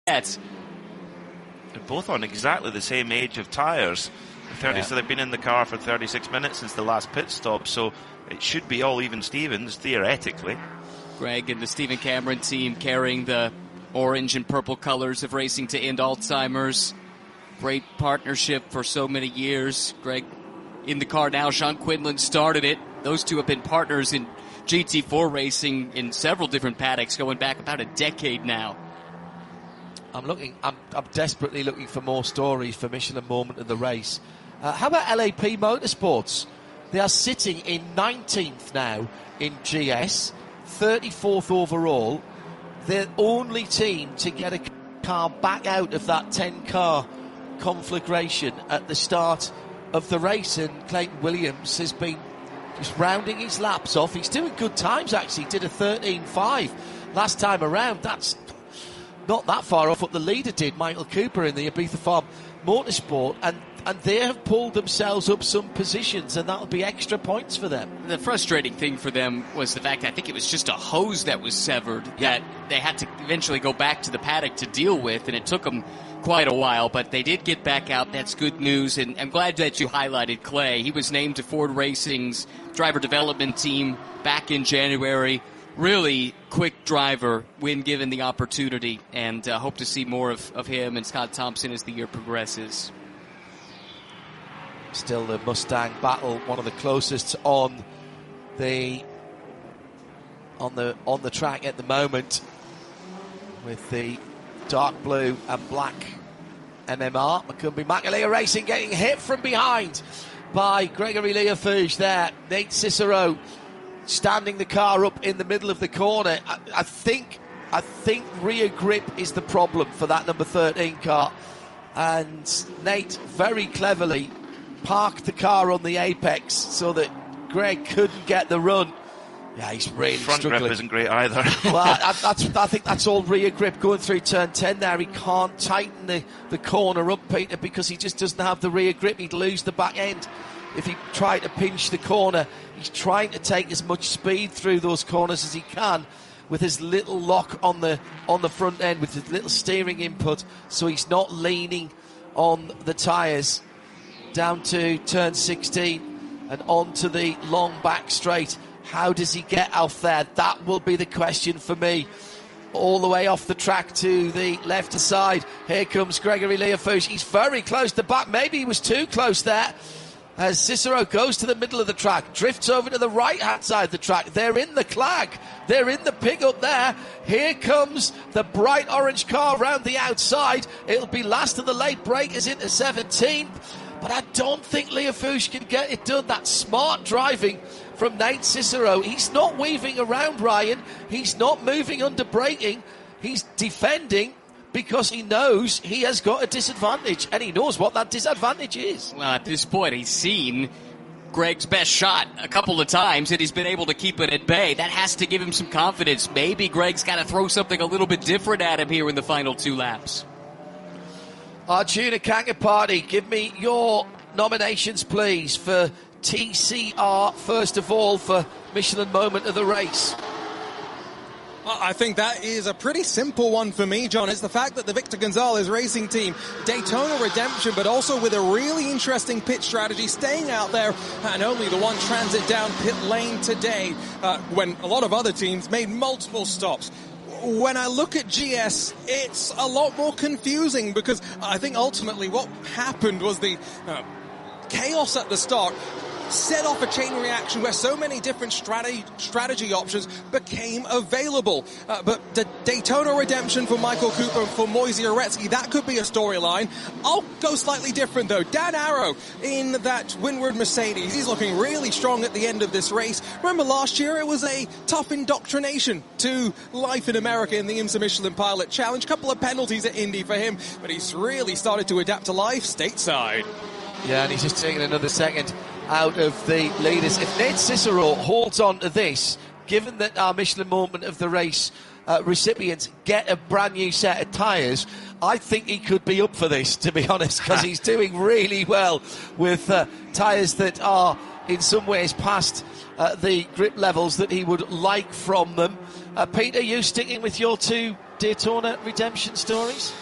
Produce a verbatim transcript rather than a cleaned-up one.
They're both on exactly the same age of tyres. thirty, yeah. So they've been in the car for thirty-six minutes since the last pit stop, so it should be all even Stevens, theoretically. Greg and the Stephen Cameron team carrying the orange and purple colors of Racing to End Alzheimer's. Great partnership for so many years. Greg in the car now. Sean Quinlan started it. Those two have been partners in G T four racing in several different paddocks going back about a decade now. I'm looking. I'm, I'm desperately looking for more stories for Michelin Moment of the race. Uh, how about L A P Motorsports? They are sitting in nineteenth now in G S, thirty-fourth overall. They're the only team to get a car back out of that ten-car conflagration at the start of the race, and Clayton Williams has been just rounding his laps off. He's doing good times, actually. He did a thirteen five last time around. That's not that far off what the leader did, Michael Cooper, in the Ibiza Farm Motorsport, and, and they have pulled themselves up some positions, and that'll be extra points for them. The frustrating thing for them was the fact that I think it was just a hose that was severed yeah. that they had to eventually go back to the paddock to deal with, and it took them quite a while, but they did get back out. That's good news, and I'm glad that you highlighted Clay. He was named to Ford Racing's driver development team back in January. Really quick driver when given the opportunity, and uh, hope to see more of, of him and Scott Thompson as the year progresses. Still the Mustang battle, one of the closest on the on the on the track at the moment, with the dark blue and black M M R. McCumbee McAleer Racing getting hit from behind by Gregory Leofouge there. Nate Cicero standing the car up in the middle of the corner. I, I think I think rear grip is the problem for that number thirteen car, and Nate very cleverly parked the car on the apex so that Greg couldn't get the run. Yeah, he's really Front struggling. grip isn't great either. Well, I, that's, I think that's all rear grip going through turn ten there. He can't tighten the, the corner up, Peter, because he just doesn't have the rear grip. He'd lose the back end if he tried to pinch the corner. He's trying to take as much speed through those corners as he can with his little lock on the on the front end, with his little steering input, so he's not leaning on the tyres. Down to turn sixteen and on to the long back straight. How does he get off there? That will be the question for me. All the way off the track to the left side. Here comes Gregory Leofouge. He's very close to the back. Maybe he was too close there. As Cicero goes to the middle of the track, drifts over to the right-hand side of the track. They're in the clag. They're in the pickup there. Here comes the bright orange car round the outside. It'll be last of the late breakers into seventeenth. But I don't think Leofouge can get it done. That's smart driving from Nate Cicero. He's not weaving around Ryan. He's not moving under braking. He's defending because he knows he has got a disadvantage, and he knows what that disadvantage is. Well, at this point, he's seen Greg's best shot a couple of times, and he's been able to keep it at bay. That has to give him some confidence. Maybe Greg's got to throw something a little bit different at him here in the final two laps. Arjuna Kangaparty, give me your nominations, please, for T C R, first of all, for Michelin Moment of the race. I think that is a pretty simple one for me, John. It's the fact that the Victor Gonzalez Racing Team, Daytona Redemption, but also with a really interesting pit strategy, staying out there and only the one transit down pit lane today, uh, when a lot of other teams made multiple stops. When I look at G S, it's a lot more confusing, because I think ultimately what happened was the uh, chaos at the start set off a chain reaction where so many different strategy, strategy options became available. Uh, but the Daytona Redemption for Michael Cooper and for Moisey Uretsky, that could be a storyline. I'll go slightly different though. Dan Arrow in that Windward Mercedes, he's looking really strong at the end of this race. Remember last year it was a tough indoctrination to life in America in the IMSA Michelin Pilot Challenge. Couple of penalties at Indy for him, but he's really started to adapt to life stateside. Yeah, and he's just taking another second out of the leaders. If Nate Cicero holds on to this, given that our Michelin Moment of the race uh, recipients get a brand new set of tyres, I think he could be up for this, to be honest, because he's doing really well with uh, tyres that are in some ways past uh, the grip levels that he would like from them. Uh, Peter, you sticking with your two Daytona redemption stories?